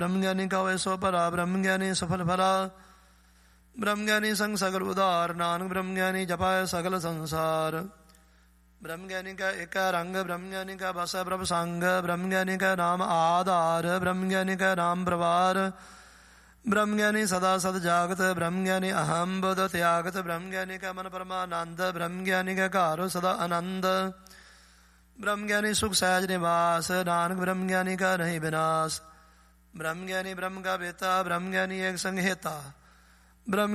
ब्रह्म ज्ञानी का वैसो परा ब्रह्म ज्ञानी सफल फला ब्रह्म ज्ञानी संग सगल उदार नानक ब्रह्म ज्ञानी जपाय सगल संसार ब्रह्म ज्ञानी का एक रंग ब्रह्म ज्ञानी का बस प्रभ संग ब्रह्म ज्ञानी का नाम आधार ब्रह्म ज्ञानी का नाम प्रवार ब्रह्म ज्ञानी सदा सद जागत ब्रह्म ज्ञानी अहम बुध त्यागत ब्रह्म ज्ञानी का मन परमानंद ब्रह्म ज्ञानी का कार सदा आनंद ब्रह्म ज्ञानी सुख सहज निवास नानक ब्रह्म ज्ञानी का नहीं विनाश ब्रह्म ज्ञानी ब्रह्म का बेता ब्रह्म ज्ञानी एक संग हेता ब्रह्म